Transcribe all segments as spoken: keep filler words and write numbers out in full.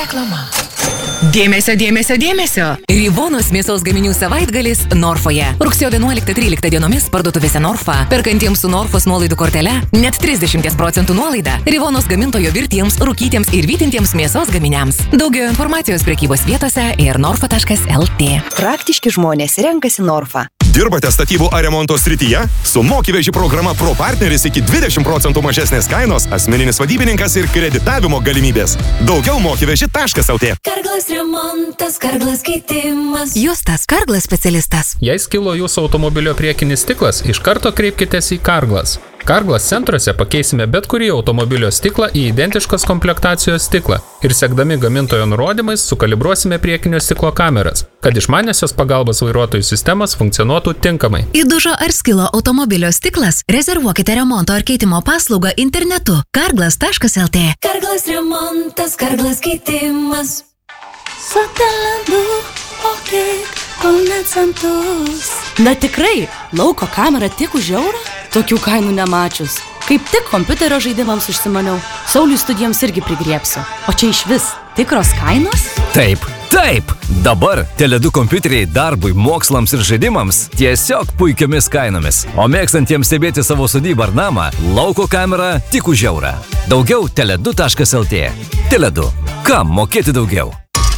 Reklama. Dėmesio, dėmesio, dėmesio. Rivonos mėsos gaminių savaitgalis Norfoje. Rugsėjo vienuoliktą tryliktą dienomis parduotuvėse Norfa, perkantiems su Norfos nuolaidų kortele, net trisdešimt procentų nuolaida Rivonos gamintojo virtiems, rūkytiems ir vytintiems mėsos gaminiams. Daugiau informacijos prekybos vietose ir norfa taškas lt. Praktiški žmonės renkasi Norfa. Dirbate statybų ar remonto srityje? Su Mokyveži programa Pro partneris iki dvidešimt procentų mažesnės kainos, asmeninis vadybininkas ir kreditavimo galimybės. Daugiau mokyveži taškas lt. Karglas remontas, Karglas keitimas. Justas, Karglas specialistas. Jei skilo jūsų automobilio priekinis stiklas, iš karto kreipkitės į Karglas. Karglas centruose pakeisime bet kurį automobilio stiklą į identiškos komplektacijos stiklą ir sekdami gamintojo nurodymais sukalibruosime priekinio stiklo kameras, kad išmaniosios pagalbos vairuotojų sistemas funkcionuotų tinkamai. Įdužo ar skilo automobilio stiklas? Rezervuokite remonto ar keitimo paslaugą internetu karglas taškas lt. Karglas remontas, Karglas keitimas. Su Teledu, okei, kol net centus. Na tikrai, lauko kamera tik už eurą? Tokių kainų nemačius. Kaip tik kompiuterio žaidimams užsimaniau. Sauliui studijoms irgi prigriepsiu. O čia iš vis tikros kainos? Taip, taip. Dabar Teledu kompiuteriai darbui, mokslams ir žaidimams tiesiog puikiomis kainomis. O mėgstantiems stebėti savo sodybą ar namą, lauko kamera tik už eurą. Daugiau teledu taškas lt. Teledu. Kam mokėti daugiau?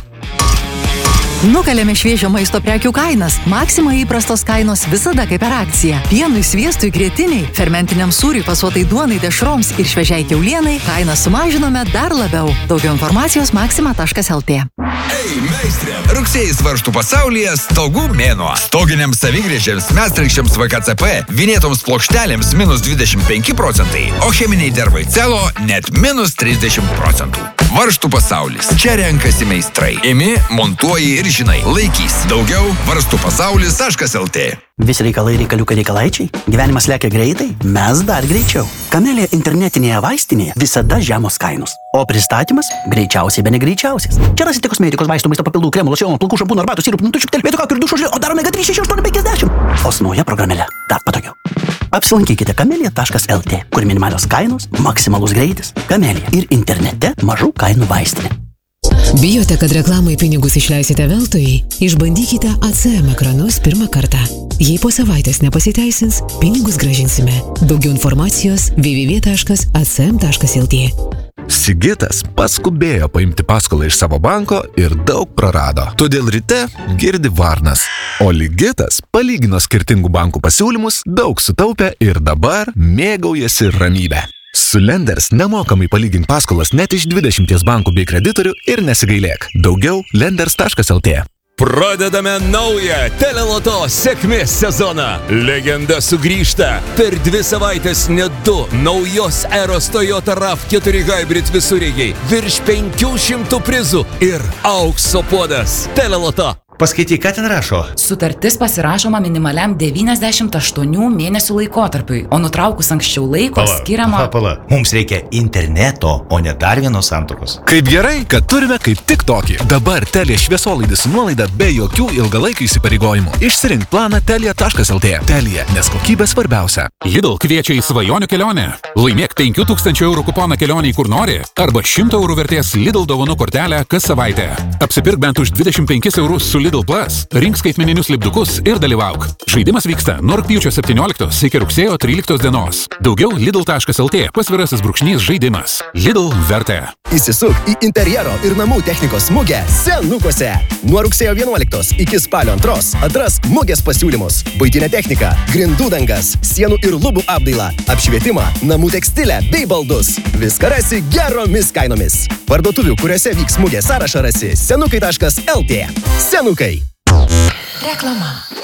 Nukalėme šviežio maisto prekių kainas. Maxima įprastos kainos visada kaip per akciją. Pienui, sviestui, grėtiniai, fermentiniam sūriui, fasuotai duonai, dešroms ir šviežiai kiaulienai kainą sumažinome dar labiau. Daugiau informacijos maxima taškas lt. Ei, meistrė! Rugsėjais varžtų pasaulyje stogų mėnuo. Stoginiams savigrėžiams, mestrakščiams V K C P, vinėtoms plokštelėms minus dvidešimt penki procentai, o cheminiai dervai celo net minus trisdešimt procentų. Varžtų pasaulis. Čia renkasi meistrai. Imi, montuoji ir žinai. Laikys. Daugiau varstų pasaulis taškas lt. Visi reikalai reikaliukai reikalaičiai. Gyvenimas lekia greitai, mes dar greičiau. Kamelė internetinėje vaistinėje visada žemos kainos. O pristatymas greičiausiai be negreičiausias. Čia rasite kosmetikos, vaistų, maisto papildų, kremų, locionų, plaukų, šampūnų, arbatų, sirupų, nutučių, telpėtų, kaukių ir dušų žilį, o dar omega trys šeši aštuoni penkiasdešimt. O su nauja programėle dar patogiau. Apsilankykite kamelė taškas lt, kur minimalios kainos, maksimalus greitis. Kamelė ir internete mažų kainų vaistinė. Bijote, kad reklamai pinigus išleisite veltui? Išbandykite A C M ekranus pirmą kartą. Jei po savaitės nepasiteisins, pinigus grąžinsime. Daugiau informacijos w w w taškas a c m taškas lt. Sigitas paskubėjo paimti paskolą iš savo banko ir daug prarado. Todėl ryte girdi varnas. O Ligitas palygino skirtingų bankų pasiūlymus, daug sutaupė ir dabar mėgaujasi ramybę. Su Lenders nemokamai palygink paskolas net iš dvidešimties bankų bei kreditorių ir nesigailėk. Daugiau lenders taškas lt. Pradedame naują Teleloto sėkmės sezoną. Legenda sugrįžta. Per dvi savaitės net du naujos eros Toyota RAV keturi Hybrid visureigiai. Virš penkių šimtų prizų ir aukso puodas. Teleloto. Paskaityk, ką ten rašo. Sutartis pasirašoma minimaliam devyniasdešimt aštuonių mėnesių laikotarpiui, o nutraukus anksčiau laiko Pala, skiriama... Pala, pala. Mums reikia interneto, o ne dar vienos santuokos. Kaip gerai, kad turime kaip tik tokį. Dabar Telia šviesolaidis su nuolaida be jokių ilgalaikių įsipareigojimų. Išsirink planą telia taškas lt. Telia, nes kokybė svarbiausia. Lidl kviečia į svajonių kelionę. Laimėk penkių tūkstančių eurų kuponą kelionį kur nori arba šimto eurų vertės Lidl dovanų kortelę kas savaitę. Apsipirk bent už dvidešimt penkis eurus su Lidl Plus, rink skaitmeninius lipdukus ir dalyvauk. Žaidimas vyksta nuo rugpjūčio septynioliktos iki rugsėjo tryliktos dienos. Daugiau lidl taškas lt pasvirasis brūkšnys žaidimas. Lidl vertė. Įsisuk į interjero ir namų technikos mugę Senukuose. Nuo rugsėjo vienuoliktos iki spalio antros atrask mugės pasiūlymus. Buitinė technika, grindų dangas, sienų ir lubų apdailą, apšvietimą, namų tekstilę bei baldus. Viską rasi geromis kainomis. Parduotuvių, kuriuose vyks mugė sąrašą rasi senukai taškas lt. Senukai. Reklama.